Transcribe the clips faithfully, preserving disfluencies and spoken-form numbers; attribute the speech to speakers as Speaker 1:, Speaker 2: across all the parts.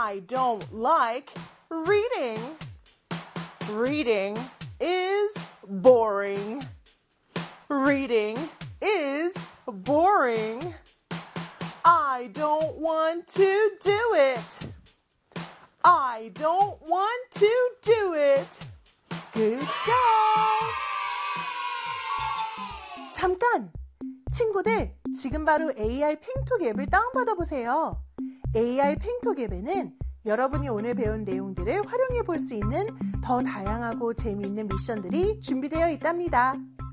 Speaker 1: I don't like reading. Reading is boring. Reading is boring. I don't want to do it. I don't want to do it. Good job. 잠깐! 친구들, 지금 바로 에이아이 팽톡 앱을 다운받아 보세요. 에이아이 팽톡 앱에는 여러분이 오늘 배운 내용들을 활용해 볼 수 있는 더 다양하고 재미있는 미션들이 준비되어 있답니다.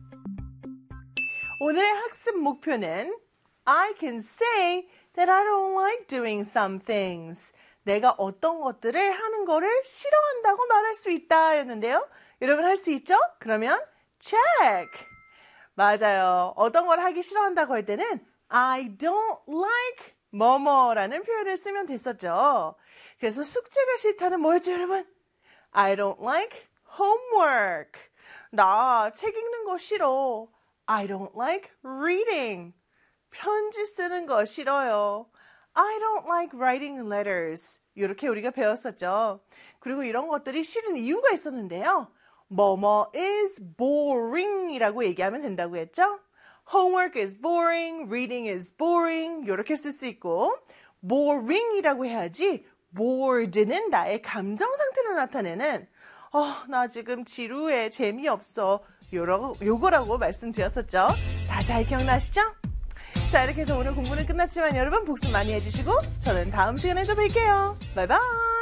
Speaker 1: 오늘의 학습 목표는 I can say that I don't like doing some things. 내가 어떤 것들을 하는 거를 싫어한다고 말할 수 있다 였는데요. 여러분 할 수 있죠? 그러면 check! 맞아요. 어떤 걸 하기 싫어한다고 할 때는 I don't like 뭐뭐라는 표현을 쓰면 됐었죠. 그래서 숙제가 싫다는 뭐였죠, 여러분? I don't like homework. 나 책 읽는 거 싫어. I don't like reading. 편지 쓰는 거 싫어요. I don't like writing letters. 이렇게 우리가 배웠었죠. 그리고 이런 것들이 싫은 이유가 있었는데요. 뭐뭐 is boring 이라고 얘기하면 된다고 했죠. Homework is boring, reading is boring 이렇게 쓸 수 있고 boring 이라고 해야지 bored는 나의 감정 상태를 나타내는 어, 나 지금 지루해, 재미없어 요러, 요거라고 말씀드렸었죠. 다 잘 기억나시죠? 자, 이렇게 해서 오늘 공부는 끝났지만 여러분 복습 많이 해주시고 저는 다음 시간에 또 뵐게요. 바이바이.